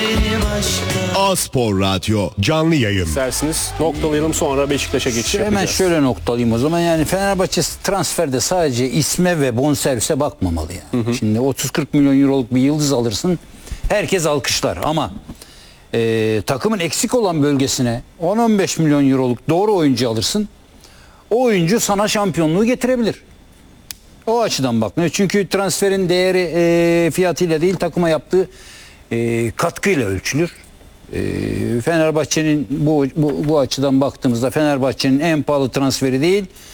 A-Spor Radyo canlı yayın. İsterseniz noktalayalım, sonra Beşiktaş'a geçiş yapacağız. Hemen şöyle noktalayayım o zaman. Yani Fenerbahçe transferde sadece isme ve bonservise bakmamalı yani. Şimdi 30-40 milyon euroluk bir yıldız alırsın, herkes alkışlar ama takımın eksik olan bölgesine 10-15 milyon euroluk doğru oyuncu alırsın. O oyuncu sana şampiyonluğu getirebilir. O açıdan bakmıyor. Çünkü transferin değeri fiyatıyla değil, takıma yaptığı katkıyla ölçülür. Fenerbahçe'nin bu açıdan baktığımızda Fenerbahçe'nin en pahalı transferi değil,